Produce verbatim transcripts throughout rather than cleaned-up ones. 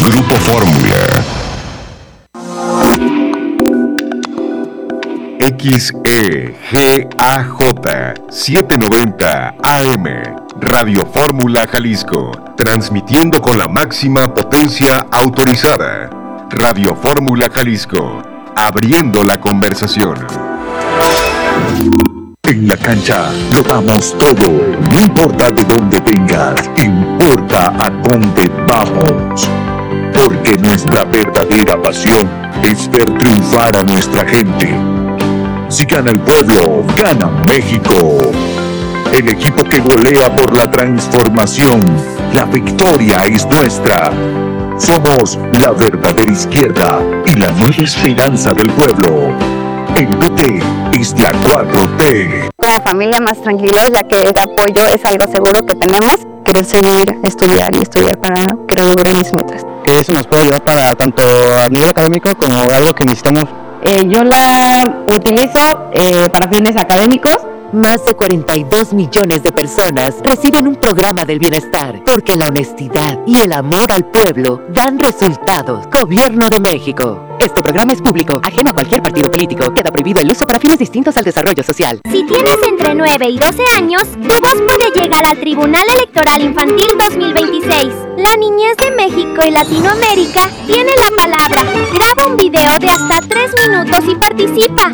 Grupo Fórmula. X E G A J setecientos noventa A M, Radio Fórmula Jalisco, transmitiendo con la máxima potencia autorizada. Radio Fórmula Jalisco, abriendo la conversación. En la cancha lo damos todo, no importa de dónde vengas, importa a dónde vamos. Porque nuestra verdadera pasión es ver triunfar a nuestra gente. Si gana el pueblo, gana México. El equipo que golea por la transformación, la victoria es nuestra. Somos la verdadera izquierda y la nueva esperanza del pueblo. El P T es la cuatro T. Como familia más tranquilos, ya que el apoyo es algo seguro que tenemos. Querer seguir, estudiar y estudiar para querer lograr mis metas. Que eso nos puede ayudar para tanto a nivel académico como algo que necesitamos. Eh, yo la utilizo eh, para fines académicos. Más de cuarenta y dos millones de personas reciben un programa del bienestar, porque la honestidad y el amor al pueblo dan resultados. Gobierno de México. Este programa es público, ajeno a cualquier partido político. Queda prohibido el uso para fines distintos al desarrollo social. Si tienes entre nueve y doce años, tu voz puede llegar al Tribunal Electoral Infantil dos mil veintiséis. La niñez de México y Latinoamérica tiene la palabra. Graba un video de hasta tres minutos y participa.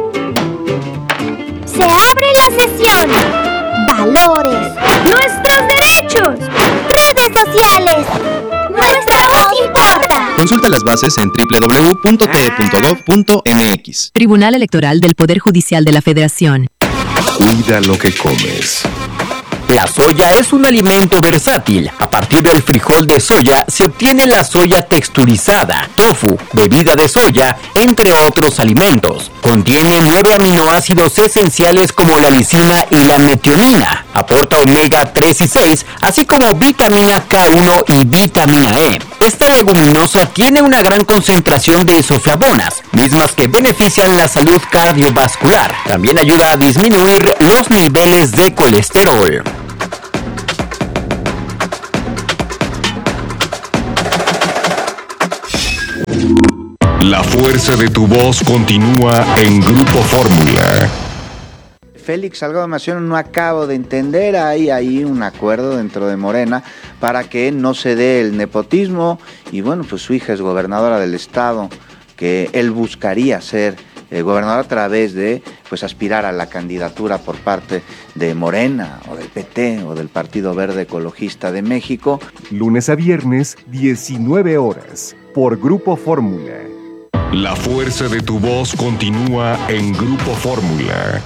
Se abre la sesión. Valores. Nuestros derechos. Redes sociales. Nuestra voz importa. Consulta las bases en doble u doble u doble u punto t e punto gov punto m x. Tribunal Electoral del Poder Judicial de la Federación. Cuida lo que comes. La soya es un alimento versátil. A partir del frijol de soya se obtiene la soya texturizada, tofu, bebida de soya, entre otros alimentos. Contiene nueve aminoácidos esenciales como la lisina y la metionina. Aporta omega tres y seis, así como vitamina K uno y vitamina E. Esta leguminosa tiene una gran concentración de isoflavonas, mismas que benefician la salud cardiovascular. También ayuda a disminuir los niveles de colesterol. La fuerza de tu voz continúa en Grupo Fórmula. Félix Salgado Macedonio, no acabo de entender, hay ahí un acuerdo dentro de Morena para que no se dé el nepotismo, y bueno, pues su hija es gobernadora del estado, que él buscaría ser eh, gobernador a través de pues aspirar a la candidatura por parte de Morena o del P T o del Partido Verde Ecologista de México. Lunes a viernes, diecinueve horas, por Grupo Fórmula. La fuerza de tu voz continúa en Grupo Fórmula.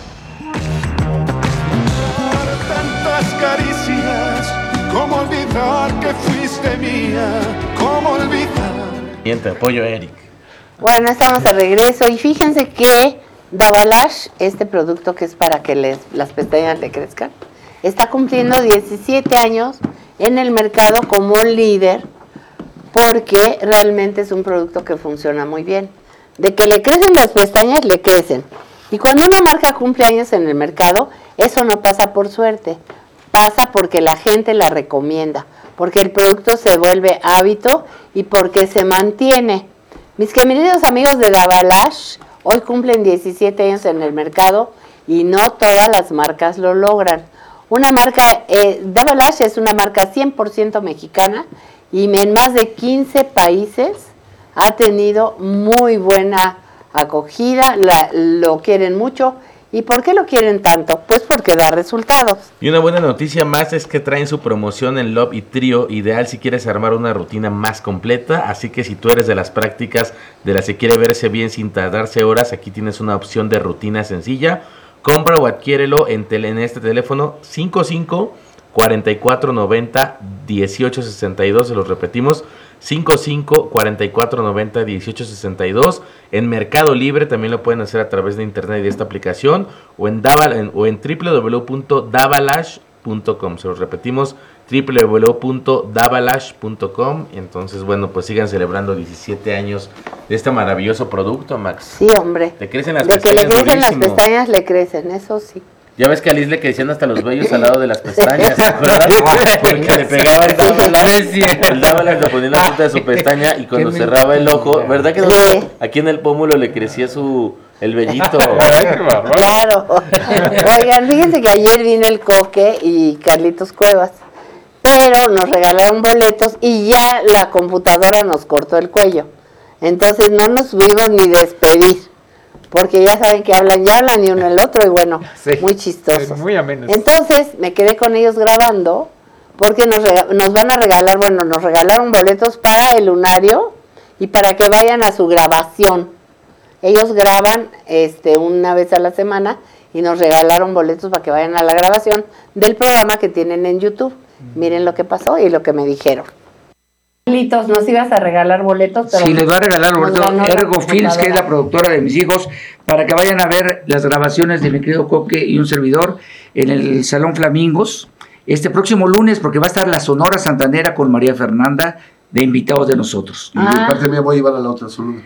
Tantas caricias, cómo olvidar que fuiste mía, cómo olvidar. Bien, te apoyo, Eric. Bueno, estamos de regreso y fíjense que Davalash, este producto que es para que les, las pestañas le crezcan, está cumpliendo diecisiete años en el mercado como un líder, porque realmente es un producto que funciona muy bien. De que le crecen las pestañas, le crecen. Y cuando una marca cumple años en el mercado, eso no pasa por suerte, pasa porque la gente la recomienda, porque el producto se vuelve hábito y porque se mantiene. Mis queridos amigos de Davalash, hoy cumplen diecisiete años en el mercado y no todas las marcas lo logran. Una marca, eh, Davalash es una marca cien por ciento mexicana y en más de quince países ha tenido muy buena acogida, la, lo quieren mucho. ¿Y por qué lo quieren tanto? Pues porque da resultados. Y una buena noticia más es que traen su promoción en Love y Trio, ideal si quieres armar una rutina más completa. Así que si tú eres de las prácticas de las que quiere verse bien sin tardarse horas, aquí tienes una opción de rutina sencilla. Compra o adquiérelo en, tele, en este teléfono cinco cinco, cuarenta y cuatro noventa, dieciocho sesenta y dos, se los repetimos, cinco cinco, cuarenta y cuatro noventa, dieciocho sesenta y dos. En Mercado Libre también lo pueden hacer a través de internet y de esta aplicación, o en, Daval, en, o en doble u doble u doble u punto davalash punto com, se los repetimos, doble u doble u doble u punto davalash punto com. Entonces, bueno, pues sigan celebrando diecisiete años de este maravilloso producto, Max. Sí, hombre. Te crecen las de pestañas. Que le crecen durísimo. Las pestañas, le crecen, eso sí. Ya ves que a Liz le crecían hasta los vellos al lado de las pestañas, ¿verdad? Porque le pegaba el Dávalas, el Dávalas le ponía en la punta de su pestaña y cuando cerraba el ojo, ¿verdad que no? Aquí en el pómulo le crecía su el vellito. Claro. Oigan, fíjense que ayer vino el Coque y Carlitos Cuevas, pero nos regalaron boletos y ya la computadora nos cortó el cuello. Entonces no nos pudimos ni despedir. Porque ya saben que hablan, ya hablan y uno el otro, y bueno, sí, muy chistosos. Muy amenos. Entonces me quedé con ellos grabando, porque nos, nos van a regalar, bueno, nos regalaron boletos para el lunario y para que vayan a su grabación. Ellos graban este una vez a la semana y nos regalaron boletos para que vayan a la grabación del programa que tienen en YouTube. Miren lo que pasó y lo que me dijeron. Carlitos, nos ibas a regalar boletos. Pero sí, les va a regalar boletos Ergo Films, que es la productora de mis hijos, para que vayan a ver las grabaciones de mi querido Coque y un servidor en el Salón Flamingos este próximo lunes, porque va a estar la Sonora Santanera con María Fernanda de invitados de nosotros. Y ah. de parte mía voy a llevar a la otra Sonora.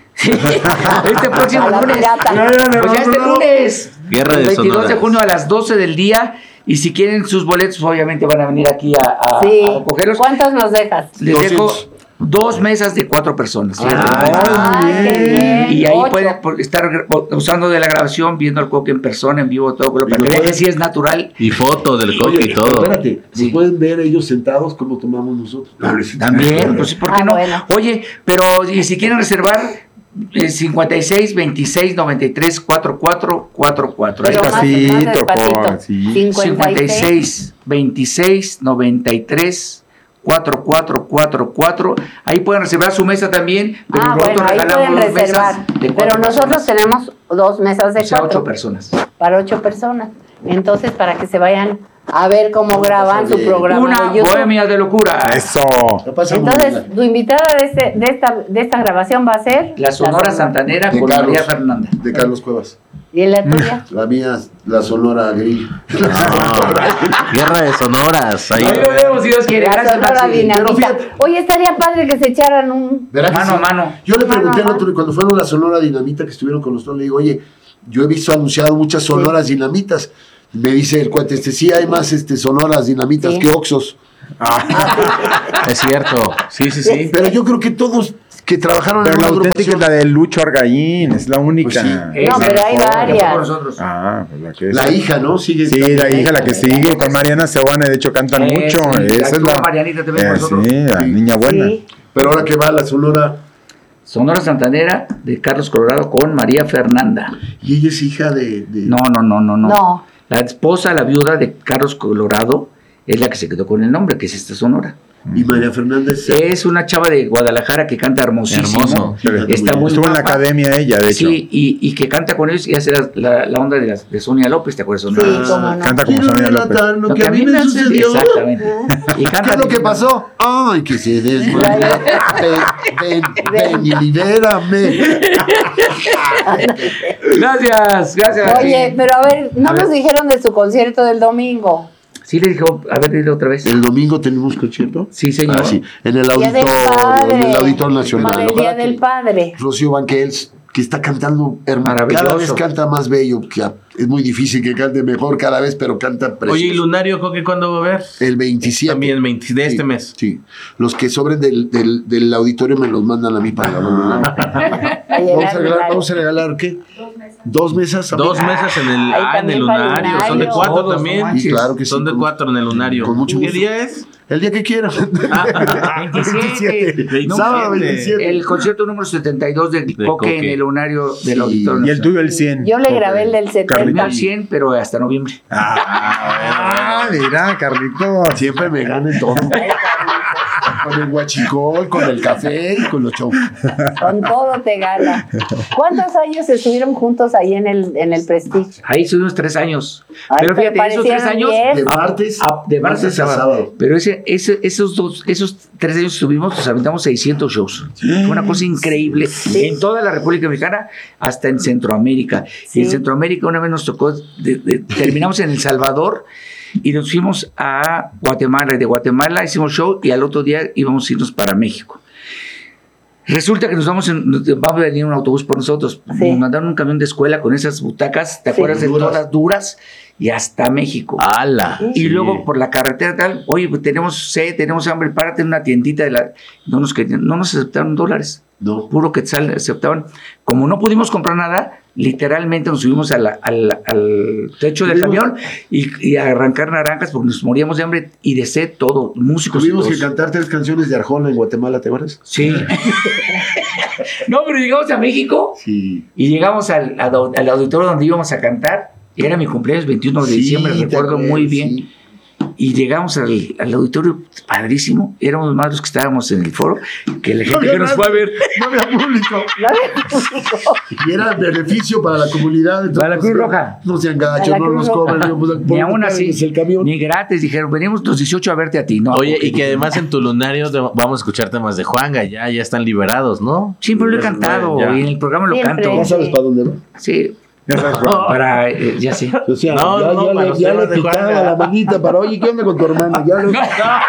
Este próximo lunes. No, no, no, pues ya este lunes. Guerra de veintidós Sonoras. De junio a las doce del día. Y si quieren sus boletos, obviamente van a venir aquí a, a, sí. a recogerlos. ¿Cuántos nos dejas? Les dejo dos mesas de cuatro personas. Ah, qué bien. Y ahí Ocho. pueden estar usando de la grabación, viendo al Coque en persona, en vivo, todo, para que vean que sí es natural. Y fotos del Coque y todo. Espérate, sí. pueden ver ellos sentados como tomamos nosotros. También, pues ¿por qué ah, no? Bueno. Oye, pero y si quieren reservar, eh, cincuenta y seis, veintiséis, noventa y tres, cuarenta y cuatro, cuarenta y cuatro. Despacito, por, sí. cincuenta y seis, veintiséis, noventa y tres, cuarenta y cuatro, cuarenta y cuatro. Ahí pueden reservar su mesa también. Pero ah, bueno, ahí pueden reservar. Pero nosotros personas. tenemos dos mesas de o sea, cuatro. ocho personas. Para ocho personas. Entonces, para que se vayan a ver cómo graban su programa. Una de YouTube. bohemia de locura. Eso. Entonces, tu invitada de, este, de, esta, de esta grabación va a ser la Sonora, la Sonora. Santanera con Carlos, María Fernanda. De Carlos Cuevas. ¿Y la tuya? La mía, la Sonora Grill. Ah, Guerra de Sonoras. Ahí, ahí lo vemos, si Dios quiere. Gracias, Sonora Dinamita. Oye, estaría padre que se echaran un mano a mano. Yo le pregunté al otro, cuando fueron la Sonora Dinamita que estuvieron con nosotros, le digo, oye, yo he visto anunciado muchas Sonoras sí. Dinamitas. Me dice el cuate, este, sí hay más este, Sonoras Dinamitas sí. que Oxos. Ah. Es cierto, sí, sí, sí. Pero yo creo que todos que trabajaron pero en la auténtica es la de Lucho Argallín, es la única. Pues sí. No, pero hay varias. Ah, pues la que es. La hija, ¿no? Sigue sí, la hija, la que sigue, con Mariana Sebane, de hecho cantan eh, mucho. Sí, esa es la Marianita también eh, con nosotros. Sí, la sí. niña buena. Sí. Pero ahora que va la Sonora. Sonora Santanera de Carlos Colorado con María Fernanda. ¿Y ella es hija de...? de... No, no, no, no, no. No. La esposa, la viuda de Carlos Colorado, es la que se quedó con el nombre, que es esta Sonora. ¿Y María Fernández? Es una chava de Guadalajara que canta hermosísimo. Hermoso. Está muy Estuvo en la academia ella, de hecho. Sí, y, y que canta con ellos y hace la, la, la onda de, la, de Sonia López, ¿te acuerdas? Sí, ah, cómo no. Canta como Sonia López. Lo, lo que, que a mí me sucedió. Exactamente. Y canta. ¿Qué es lo que pasó? Ay, que se desmayó. Ven, ven, ven y libérame. Gracias, gracias. Oye, pero a ver, no a nos ver. dijeron de su concierto del domingo. Sí, le dijo, a ver, dile otra vez. ¿El domingo tenemos concierto? Sí, señor. Ah, sí, en el Auditorio, en el Auditorio Nacional. Para el Día del Padre. Rocío Banquels, que está cantando hermano. Cada vez canta más bello. Que es muy difícil que cante mejor cada vez, pero canta precioso. Oye, ¿y Lunario, Coque, cuándo va a ver? El veintisiete. También el veinte de este sí, mes. Sí. Los que sobren del, del, del auditorio me los mandan a mí para ah. ¿Vamos, a regalar, ¿Vamos a regalar qué? Dos mesas. Dos mesas en el, ah, en el lunario. lunario. Son de cuatro Todos, también. Sí, claro que sí. Son de cuatro en el lunario. Con mucho ¿Qué gusto. día es? El día que quieran. veintisiete. Sábado veintisiete. El concierto número setenta y dos de, de Coque, Coque en el lunario del sí. Auditorio. Y el tuyo el cien. Yo le grabé el del setenta. El cien, pero hasta noviembre. Ah, mira, Carlito. Siempre me gane todo. Con el guachicol, con el café y con los shows. Con todo te gana. ¿Cuántos años estuvieron juntos ahí en el, en el Prestige? Ahí estuvimos tres años. Ay, pero fíjate, esos tres años. De martes a, a, de martes a sábado. sábado. Pero ese, ese, esos, dos, esos tres años estuvimos, nos aventamos seiscientos shows. Sí. Fue una cosa increíble. Sí. En toda la República Mexicana, hasta en Centroamérica. Sí. Y en Centroamérica una vez nos tocó, de, de, terminamos en El Salvador. Y nos fuimos a Guatemala. De Guatemala hicimos show y al otro día íbamos a irnos para México. Resulta que nos vamos en, va a venir un autobús por nosotros. Sí. Nos mandaron un camión de escuela con esas butacas, ¿te sí, acuerdas? De todas duras. y hasta México. ¡Hala! Y Sí. luego por la carretera tal, oye, pues tenemos sed, tenemos hambre, párate en una tiendita de la... No nos, querían- no nos aceptaron dólares. No. Puro quetzal aceptaban. Como no pudimos comprar nada, literalmente nos subimos a la- al, al techo del Tuvimos- camión y, y a arrancar naranjas porque nos moríamos de hambre y de sed, todo, músicos y Tuvimos que todos. cantar tres canciones de Arjona en Guatemala, ¿te acuerdas? Sí. No, pero llegamos a México Sí. y llegamos al, al, al auditorio donde íbamos a cantar. Era mi cumpleaños, veintiuno de Sí, diciembre, te recuerdo acuerdas, muy bien. sí. Y llegamos al, al auditorio, padrísimo. Éramos más los que estábamos en el foro que la No gente había que nos nadie, fue a ver. No había público. Y era beneficio para la comunidad. entonces, Para la Cruz pues, Roja. No sean Para gachos, la no Cruz nos Roja. cobren. no, pues, Ni por- aún así, es el camión. ni gratis. Dijeron, venimos los dieciocho a verte a ti. No, Oye, porque- y que además en tu lunario de- vamos a escuchar temas de Juanga, ya, ya están liberados, ¿no? siempre lo he Ya- cantado ya. y en el programa lo Siempre. canto. ¿Ya sabes para dónde va? Sí. Para, eh, ya sé. O sea, No, ya, no, ya para le, los ya temas le de picaba Juanga. la manita para, oye, ¿qué onda con tu hermana? Ya le-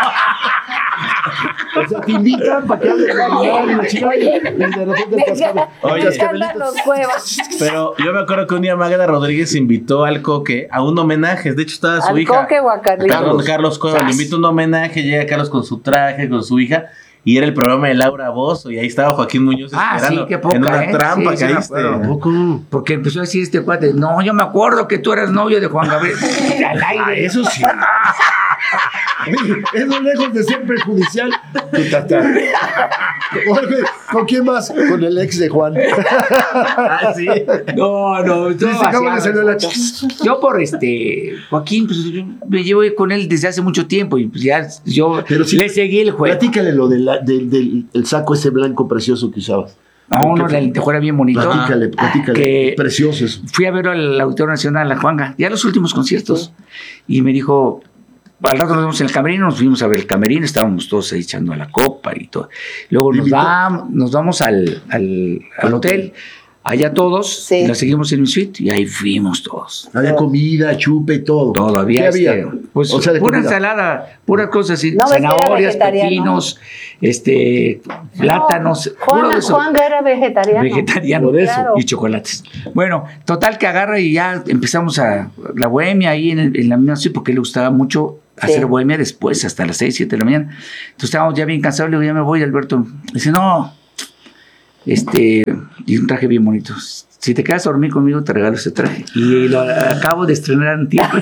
O sea, te invitan para que hables con tu hermana y la chica, y de repente el cascabel- Oye. el cascabelito. los cuevas. Pero yo me acuerdo que un día Magda Rodríguez invitó al Coque a un homenaje. De hecho, estaba su ¿Al hija. Coque o a Carlitos? Carlos, Carlos Cueva. Le invita a un homenaje, llega Carlos con su traje, con su hija. Y era el programa de Laura Bozo. Y ahí estaba Joaquín Muñoz Ah, esperando. sí, qué poca, en una ¿eh? trampa Sí, sí me caíste. acuerdo. Porque empezó a decir este cuate, no, yo me acuerdo que tú eras novio de Juan Gabriel. Al aire. Ah, eso sí. Oye, eso lejos de ser perjudicial. Puta, está. Oye, ¿con quién más? Con el ex de Juan. Ah, sí. No, no, Sí, no, se acabó de hacía- salir la yo por este Joaquín, pues yo me llevo con él desde hace mucho tiempo y pues ya yo Pero sí, le seguí el juego. Platícale lo de la- del, del el saco ese blanco precioso que usabas. No, no, el tejuelo era bien bonito. Platícale, platícale. Que Precioso eso. fui a ver al Auditorio Nacional, a Juanga, ya los últimos conciertos, y me dijo, al rato nos vemos en el camerino, nos fuimos a ver el camerino, estábamos todos ahí echando la copa y todo. Luego nos, va- nos vamos al, al, al hotel, allá todos, y nos seguimos en mi suite, y ahí fuimos todos. Había comida, chupe, todo. Todavía ¿Qué había? este, pues O sea, de pura comida. ensalada, puras cosas así, No, ves que era zanahorias, vegetariano. pepinos, este, plátanos, puro Juan, de eso. Juan era vegetariano. Vegetariano Claro. y chocolates. Bueno, total que agarra y ya empezamos a la bohemia ahí en, el- en la misma ciudad porque le gustaba mucho hacer Sí. bohemia después, hasta las seis, siete de la mañana. Entonces estábamos ya bien cansados, le digo, ya me voy, Alberto. Dice, no, este, y un traje bien bonito. Si te quedas a dormir conmigo, te regalo ese traje. Y lo acabo de estrenar en tiempo.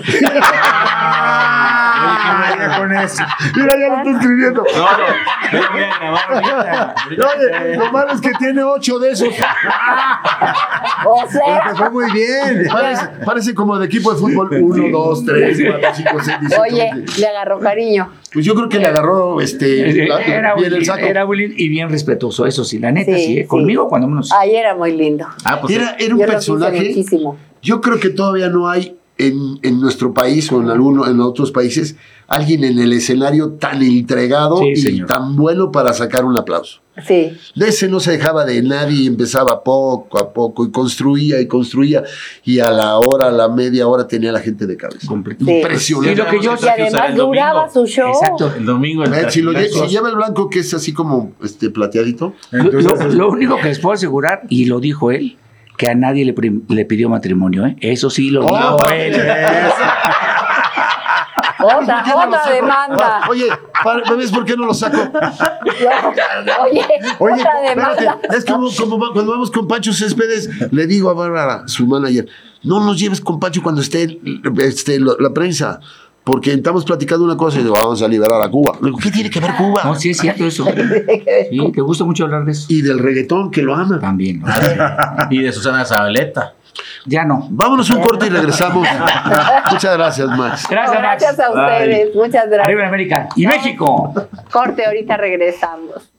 con eso. Mira, ya lo estoy escribiendo. No, no, yo lo voy a grabar ahorita. Oye, lo malo es que tiene ocho de esos. O sea, Te fue muy bien. Parece, parece como de equipo de fútbol. Uno, dos, tres, cuatro, cinco, seis, diecisiete. oye, le agarró cariño. Pues yo creo que le agarró este, la- Era, bien el bullying, saco. era bullying y bien respetuoso, eso sí, la neta, Sí, sí, ¿eh? sí. Conmigo cuando menos. Ay, era muy lindo. Ah, pues Era, era un Yo lo quise personaje. muchísimo. Yo creo que todavía no hay en, en nuestro país o en alguno, en otros países alguien en el escenario tan entregado Sí, y señor. tan bueno para sacar un aplauso. Sí. De ese no se dejaba de nadie y empezaba poco a poco y construía y construía y a la hora, a la media hora tenía la gente de cabeza. Completo. Sí. Impresionante. Y lo que yo- Y además duraba su show. Exacto. el domingo. el Eh, Si, lo lle- trajilazo. si lleva el blanco que es así como este plateadito, Lo, lo- lo único que les puedo asegurar, y lo dijo él, que a nadie le, prim- le pidió matrimonio, ¿eh? Eso sí lo dijo Oh, él. Otra, ¿por qué no lo otra saco? demanda. Ah, Oye, para- ¿ves por qué no lo saco? Oye, Oye, otra demanda. espérate, es como, como va- cuando vamos con Pancho Céspedes, le digo a Bárbara, su manager, no nos lleves con Pancho cuando esté este, lo- la prensa, porque estamos platicando una cosa y digo, vamos a liberar a Cuba. Le digo, ¿qué tiene que ver Cuba? No, sí es cierto eso. Sí, te gusta mucho hablar de eso. Y del reggaetón, que lo ama. También. ¿no? Y de Susana Zabaleta. Ya no. Vámonos un corte y regresamos. Muchas gracias, Max. Gracias, Max. Gracias a ustedes. Muchas gracias. Arriba América. Y México. Corte, ahorita regresamos.